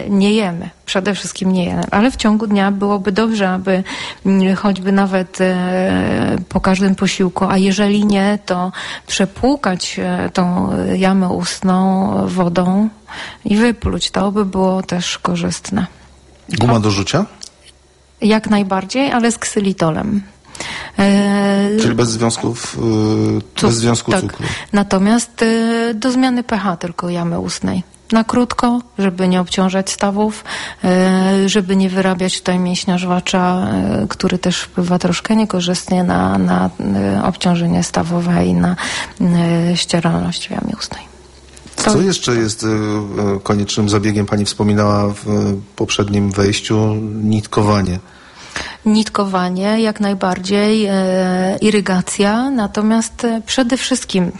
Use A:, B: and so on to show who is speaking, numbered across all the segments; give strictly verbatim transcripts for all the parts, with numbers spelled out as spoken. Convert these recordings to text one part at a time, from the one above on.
A: Nie jemy, przede wszystkim nie jemy, ale w ciągu dnia byłoby dobrze, aby choćby nawet e, po każdym posiłku, a jeżeli nie, to przepłukać e, tą jamę ustną wodą i wypluć. To by było też korzystne.
B: Guma do rzucia?
A: Jak najbardziej, ale z ksylitolem. E,
B: Czyli bez związków, e, bez związku
A: tak.
B: cukru.
A: Natomiast e, do zmiany pH tylko jamy ustnej. Na krótko, żeby nie obciążać stawów, e, żeby nie wyrabiać tutaj mięśnia żwacza, e, który też wpływa troszkę niekorzystnie na, na e, obciążenie stawowe i na e, ścieralność w jamie ustnej. To...
B: Co jeszcze jest e, koniecznym zabiegiem? Pani wspominała w poprzednim wejściu nitkowanie.
A: Nitkowanie, jak najbardziej, e, irygacja, natomiast e, przede wszystkim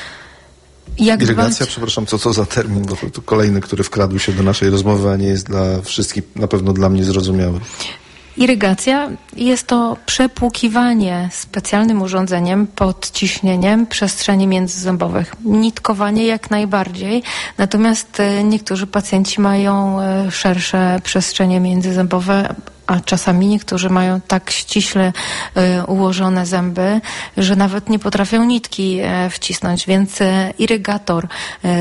A: jak
B: Irygacja,
A: dbać...
B: przepraszam, co to za termin, bo to, to kolejny, który wkradł się do naszej rozmowy, a nie jest dla wszystkich, na pewno dla mnie zrozumiały.
A: Irygacja jest to przepłukiwanie specjalnym urządzeniem pod ciśnieniem przestrzeni międzyzębowych. Nitkowanie jak najbardziej, natomiast niektórzy pacjenci mają szersze przestrzenie międzyzębowe, a czasami niektórzy mają tak ściśle y, ułożone zęby, że nawet nie potrafią nitki y, wcisnąć, więc y, irygator y,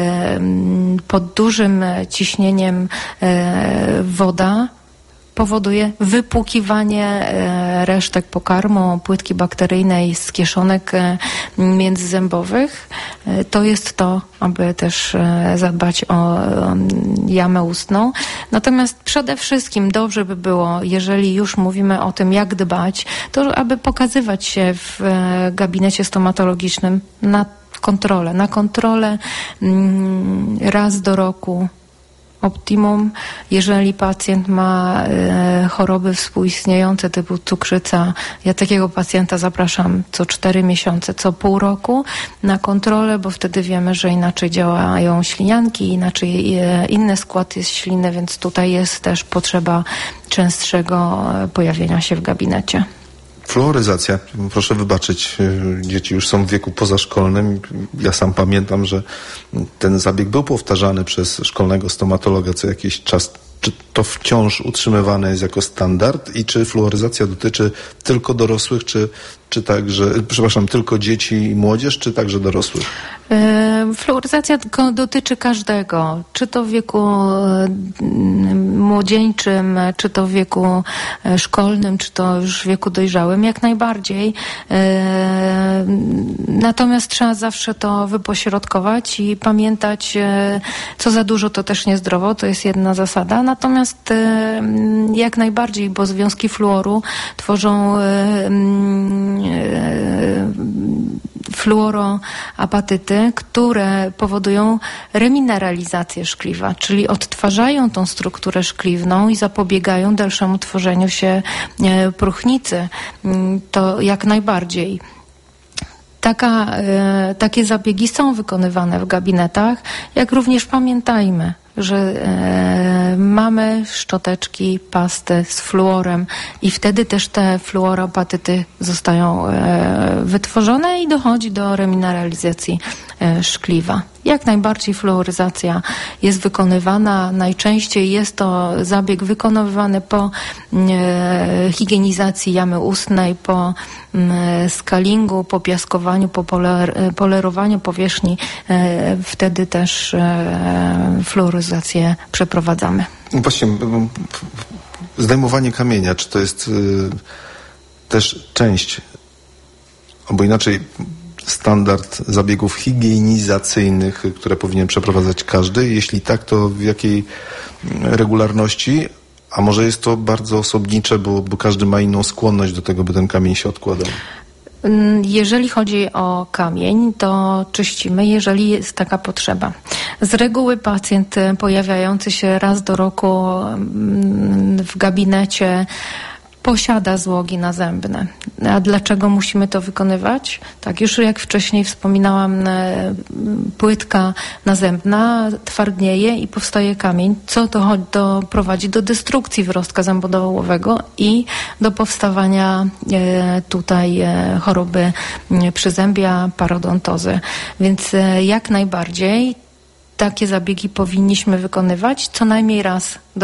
A: pod dużym ciśnieniem y, woda powoduje wypłukiwanie e, resztek pokarmu, płytki bakteryjnej z kieszonek e, międzyzębowych. E, to jest to, aby też e, zadbać o e, jamę ustną. Natomiast przede wszystkim dobrze by było, jeżeli już mówimy o tym, jak dbać, to aby pokazywać się w e, gabinecie stomatologicznym na kontrolę. Na kontrolę mm, raz do roku. Optimum, jeżeli pacjent ma e, choroby współistniejące typu cukrzyca, ja takiego pacjenta zapraszam co cztery miesiące, co pół roku na kontrolę, bo wtedy wiemy, że inaczej działają ślinianki, inaczej e, inny skład jest śliny, więc tutaj jest też potrzeba częstszego pojawienia się w gabinecie.
B: Fluoryzacja. Proszę wybaczyć, dzieci już są w wieku pozaszkolnym. Ja sam pamiętam, że ten zabieg był powtarzany przez szkolnego stomatologa co jakiś czas. Czy to wciąż utrzymywane jest jako standard i czy fluoryzacja dotyczy tylko dorosłych, czy, czy także, przepraszam, tylko dzieci i młodzież, czy także dorosłych?
A: Fluoryzacja dotyczy każdego, czy to w wieku młodzieńczym, czy to w wieku szkolnym, czy to już w wieku dojrzałym, jak najbardziej. Natomiast trzeba zawsze to wypośrodkować i pamiętać, co za dużo to też niezdrowo, to jest jedna zasada. Natomiast jak najbardziej, bo związki fluoru tworzą fluoroapatyty, które powodują remineralizację szkliwa, czyli odtwarzają tą strukturę szkliwną i zapobiegają dalszemu tworzeniu się próchnicy. To jak najbardziej. Taka, e, takie zabiegi są wykonywane w gabinetach, jak również pamiętajmy, że e, mamy szczoteczki, pasty z fluorem i wtedy też te fluoroapatyty zostają e, wytworzone i dochodzi do remineralizacji e, szkliwa. Jak najbardziej fluoryzacja jest wykonywana. Najczęściej jest to zabieg wykonywany po e, higienizacji jamy ustnej, po e, skalingu, po piaskowaniu, po poler, polerowaniu powierzchni. E, wtedy też e, fluoryzację przeprowadzamy.
B: Właśnie, zdejmowanie kamienia, czy to jest y, też część, albo inaczej standard zabiegów higienizacyjnych, które powinien przeprowadzać każdy? Jeśli tak, to w jakiej regularności? A może jest to bardzo osobnicze, bo, bo każdy ma inną skłonność do tego, by ten kamień się odkładał?
A: Jeżeli chodzi o kamień, to czyścimy, jeżeli jest taka potrzeba. Z reguły pacjent pojawiający się raz do roku w gabinecie posiada złogi nazębne. A dlaczego musimy to wykonywać? Tak, już jak wcześniej wspominałam, płytka nazębna twardnieje i powstaje kamień, co to, to prowadzi do destrukcji wyrostka zębodołowego i do powstawania e, tutaj e, choroby przyzębia, parodontozy. Więc e, jak najbardziej takie zabiegi powinniśmy wykonywać co najmniej raz do